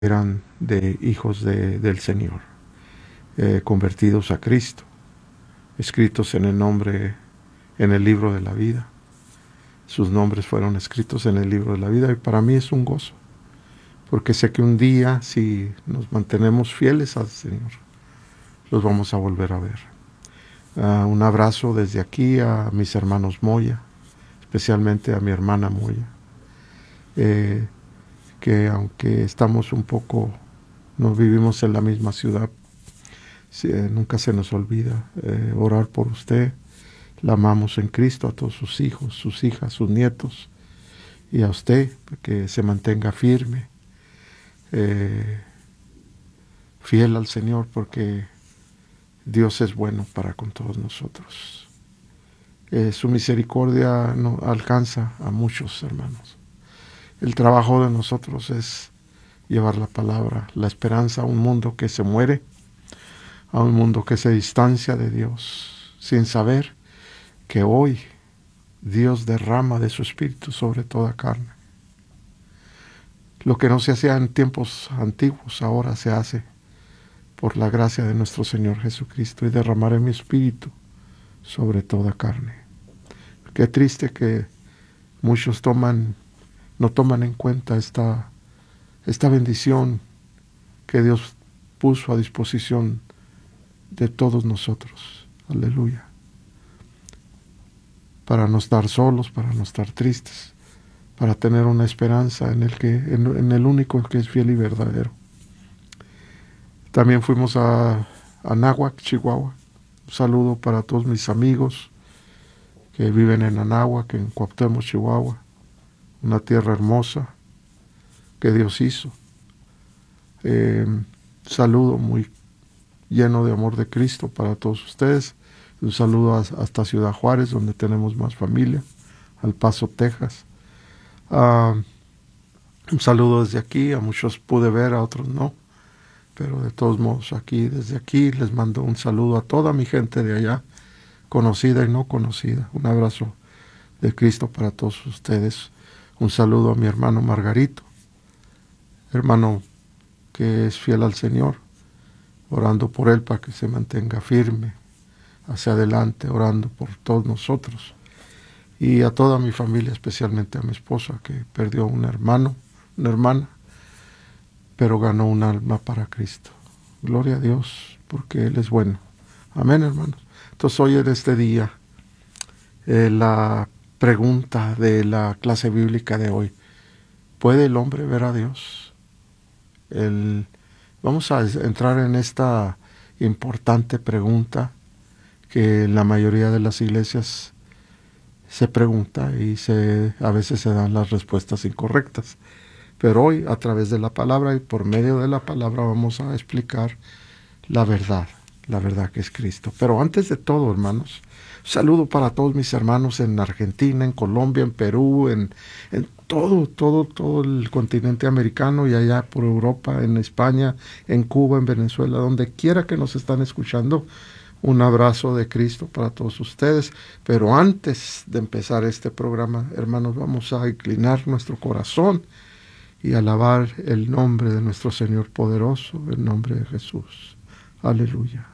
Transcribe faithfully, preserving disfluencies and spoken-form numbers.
eran de hijos de, del Señor, eh, convertidos a Cristo, escritos en el nombre, en el libro de la vida. Sus nombres fueron escritos en el libro de la vida y para mí es un gozo, porque sé que un día, si nos mantenemos fieles al Señor, los vamos a volver a ver. Uh, un abrazo desde aquí a mis hermanos Moya, especialmente a mi hermana Moya, eh, que aunque estamos un poco, no vivimos en la misma ciudad, eh, nunca se nos olvida eh, orar por usted. La amamos en Cristo, a todos sus hijos, sus hijas, sus nietos, y a usted, que se mantenga firme, eh, fiel al Señor, porque Dios es bueno para con todos nosotros. Eh, su misericordia no alcanza a muchos hermanos. El trabajo de nosotros es llevar la palabra, la esperanza a un mundo que se muere, a un mundo que se distancia de Dios, sin saber que hoy Dios derrama de su Espíritu sobre toda carne. Lo que no se hacía en tiempos antiguos, ahora se hace por la gracia de nuestro Señor Jesucristo, y derramaré mi Espíritu sobre toda carne. Qué triste que muchos toman, no toman en cuenta esta, esta bendición que Dios puso a disposición de todos nosotros. Aleluya. Para no estar solos, para no estar tristes, para tener una esperanza en el, que, en, en el único que es fiel y verdadero. También fuimos a Anáhuac, Chihuahua. Un saludo para todos mis amigos que viven en Anáhuac, en Cuauhtémoc, Chihuahua. Una tierra hermosa que Dios hizo. Eh, saludo muy lleno de amor de Cristo para todos ustedes. Un saludo hasta Ciudad Juárez, donde tenemos más familia, al Paso, Texas. Uh, un saludo desde aquí, a muchos pude ver, a otros no, pero de todos modos aquí, desde aquí les mando un saludo a toda mi gente de allá, conocida y no conocida. Un abrazo de Cristo para todos ustedes. Un saludo a mi hermano Margarito, hermano que es fiel al Señor, orando por él para que se mantenga firme hacia adelante, orando por todos nosotros. Y a toda mi familia, especialmente a mi esposa, que perdió un hermano, una hermana, pero ganó un alma para Cristo. Gloria a Dios, porque Él es bueno. Amén, hermanos. Entonces hoy en este día, eh, la pregunta de la clase bíblica de hoy: ¿puede el hombre ver a Dios? El, vamos a entrar en esta importante pregunta que en la mayoría de las iglesias se pregunta y se, a veces se dan las respuestas incorrectas. Pero hoy, a través de la palabra y por medio de la palabra, vamos a explicar la verdad, la verdad que es Cristo. Pero antes de todo, hermanos, saludo para todos mis hermanos en Argentina, en Colombia, en Perú, en, en todo, todo, todo el continente americano y allá por Europa, en España, en Cuba, en Venezuela, donde quiera que nos están escuchando. Un abrazo de Cristo para todos ustedes. Pero antes de empezar este programa, hermanos, vamos a inclinar nuestro corazón y alabar el nombre de nuestro Señor poderoso, el nombre de Jesús. Aleluya.